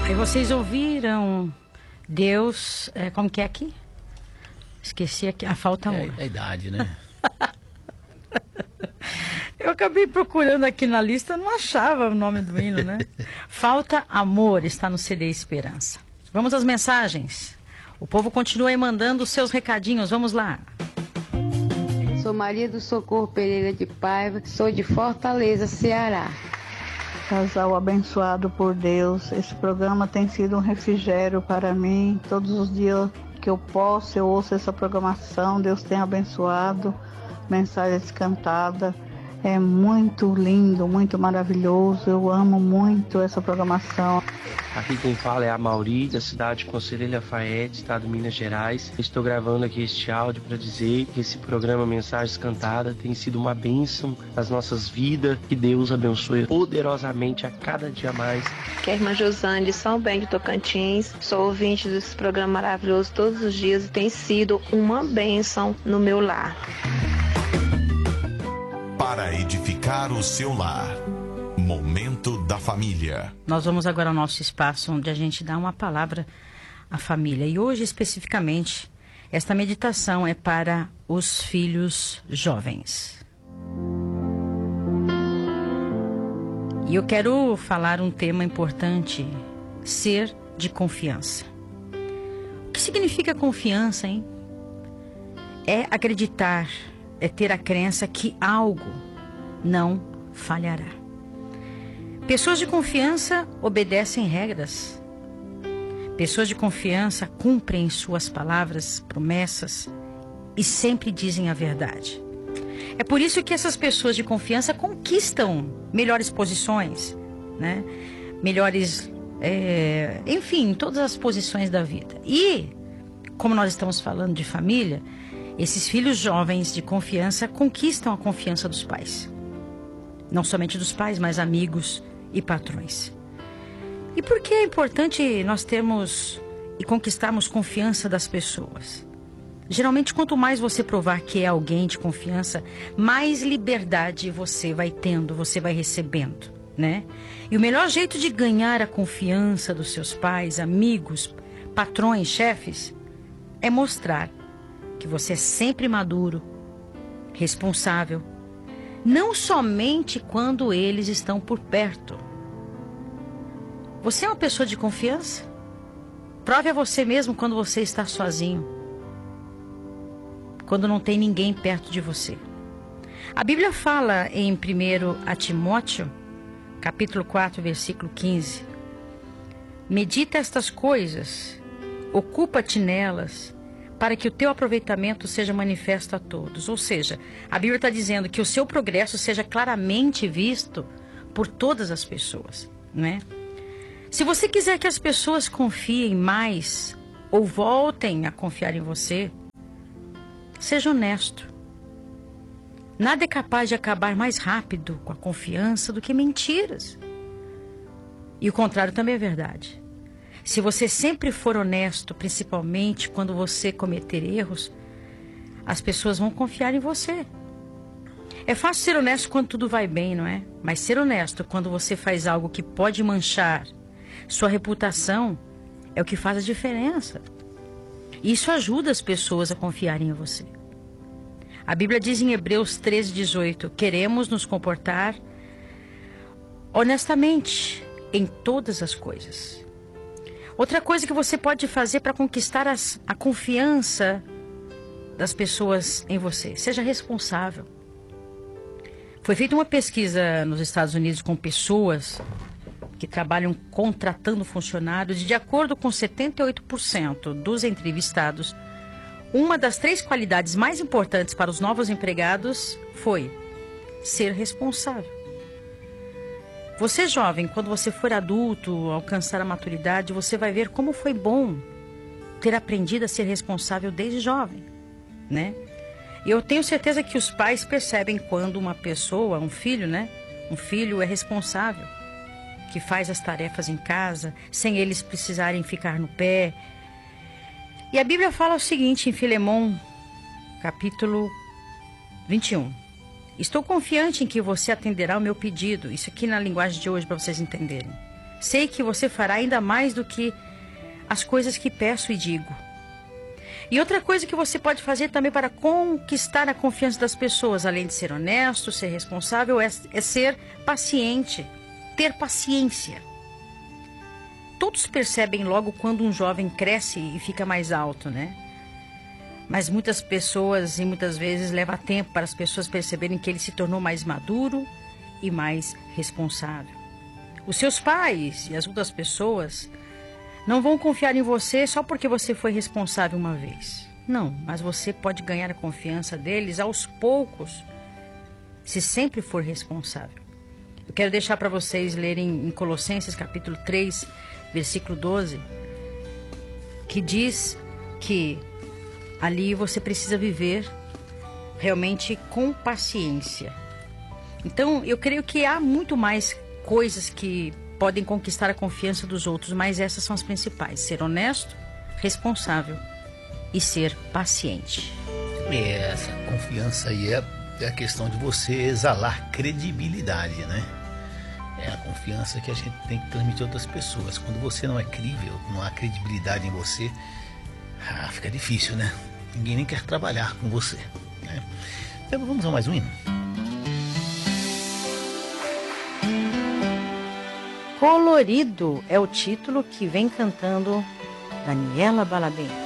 Aí vocês ouviram Deus, como que é aqui? Esqueci aqui, falta amor. É a idade, né? Eu acabei procurando aqui na lista, não achava o nome do hino, né? Falta amor, está no CD Esperança. Vamos às mensagens. O povo continua aí mandando os seus recadinhos, vamos lá. Sou Maria do Socorro Pereira de Paiva, sou de Fortaleza, Ceará. Casal abençoado por Deus, esse programa tem sido um refrigério para mim. Todos os dias que eu posso, eu ouço essa programação. Deus tem abençoado, mensagens cantadas. É muito lindo, muito maravilhoso. Eu amo muito essa programação. Aqui quem fala é a Mauri, da cidade de Conselheiro Lafayette, estado de Minas Gerais. Estou gravando aqui este áudio para dizer que esse programa Mensagens Cantadas tem sido uma bênção nas nossas vidas. Que Deus abençoe poderosamente a cada dia mais. Que é a irmã Josane de São Bento de Tocantins. Sou ouvinte desse programa maravilhoso todos os dias e tem sido uma bênção no meu lar. Para edificar o seu lar. Momento da família. Nós vamos agora ao nosso espaço onde a gente dá uma palavra à família. E hoje, especificamente, esta meditação é para os filhos jovens. E eu quero falar um tema importante: ser de confiança. O que significa confiança, hein? É acreditar, é ter a crença que algo não falhará. Pessoas de confiança obedecem regras. Pessoas de confiança cumprem suas palavras, promessas e sempre dizem a verdade. É por isso que essas pessoas de confiança conquistam melhores posições, né? Melhores, enfim, todas as posições da vida. E, como nós estamos falando de família, esses filhos jovens de confiança conquistam a confiança dos pais. Não somente dos pais, mas amigos e patrões. E por que é importante nós termos e conquistarmos confiança das pessoas? Geralmente, quanto mais você provar que é alguém de confiança, mais liberdade você vai tendo, você vai recebendo, né? E o melhor jeito de ganhar a confiança dos seus pais, amigos, patrões, chefes, é mostrar que você é sempre maduro, responsável, não somente quando eles estão por perto. Você é uma pessoa de confiança? Prove a você mesmo quando você está sozinho, quando não tem ninguém perto de você. A Bíblia fala em 1 Timóteo, capítulo 4, versículo 15. Medita estas coisas, ocupa-te nelas, para que o teu aproveitamento seja manifesto a todos. Ou seja, a Bíblia está dizendo que o seu progresso seja claramente visto por todas as pessoas, né? Se você quiser que as pessoas confiem mais ou voltem a confiar em você, seja honesto. Nada é capaz de acabar mais rápido com a confiança do que mentiras. E o contrário também é verdade. Se você sempre for honesto, principalmente quando você cometer erros, as pessoas vão confiar em você. É fácil ser honesto quando tudo vai bem, não é? Mas ser honesto quando você faz algo que pode manchar sua reputação é o que faz a diferença. Isso ajuda as pessoas a confiarem em você. A Bíblia diz em Hebreus 13:18, queremos nos comportar honestamente em todas as coisas. Outra coisa que você pode fazer para conquistar a confiança das pessoas em você, seja responsável. Foi feita uma pesquisa nos Estados Unidos com pessoas que trabalham contratando funcionários e de acordo com 78% dos entrevistados, uma das 3 qualidades mais importantes para os novos empregados foi ser responsável. Você jovem, quando você for adulto, alcançar a maturidade, você vai ver como foi bom ter aprendido a ser responsável desde jovem, né? E eu tenho certeza que os pais percebem quando uma pessoa, um filho, né? Um filho é responsável, que faz as tarefas em casa, sem eles precisarem ficar no pé. E a Bíblia fala o seguinte em Filemão, capítulo 21. Estou confiante em que você atenderá o meu pedido. Isso aqui na linguagem de hoje para vocês entenderem. Sei que você fará ainda mais do que as coisas que peço e digo. E outra coisa que você pode fazer também para conquistar a confiança das pessoas, além de ser honesto, ser responsável, é ser paciente, ter paciência. Todos percebem logo quando um jovem cresce e fica mais alto, né? Mas muitas pessoas e muitas vezes leva tempo para as pessoas perceberem que ele se tornou mais maduro e mais responsável. Os seus pais e as outras pessoas não vão confiar em você só porque você foi responsável uma vez. Não, mas você pode ganhar a confiança deles aos poucos, se sempre for responsável. Eu quero deixar para vocês lerem em Colossenses capítulo 3, versículo 12, que diz que ali você precisa viver realmente com paciência. Então, eu creio que há muito mais coisas que podem conquistar a confiança dos outros, mas essas são as principais: ser honesto, responsável e ser paciente. Essa confiança aí é a questão de você exalar credibilidade, né? É a confiança que a gente tem que transmitir a outras pessoas. Quando você não é crível, não há credibilidade em você, fica difícil, né? Ninguém nem quer trabalhar com você, né? Então vamos a mais um hino. Colorido é o título que vem cantando Daniela Balabem.